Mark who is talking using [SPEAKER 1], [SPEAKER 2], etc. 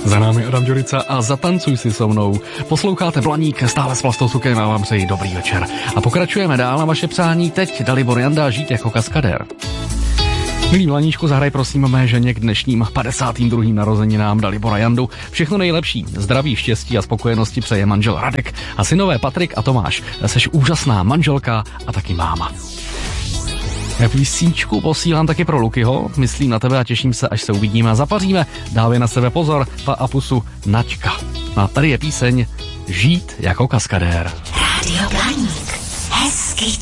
[SPEAKER 1] Za námi Adam Ďurica a Zatancuj si so mnou. Posloucháte Blaník stále s Vlastosukem a vám přeji dobrý večer. A pokračujeme dál na vaše přání. Teď Dalibor Janda, Žít jako kaskadér. Milý Blaníčku, zahraj prosím mé ženě k dnešním 52. narozeninám Dalibora Jandu. Všechno nejlepší, zdraví, štěstí a spokojenosti přeje manžel Radek a synové Patrik a Tomáš. Seš úžasná manželka a taky máma. Písničku posílám taky pro Lukyho, myslím na tebe a těším se, až se uvidíme a zapaříme. Dávej na sebe pozor, pa a pusu, Naďka. A tady je píseň Žít jako kaskadér.
[SPEAKER 2] Rádio Blaník.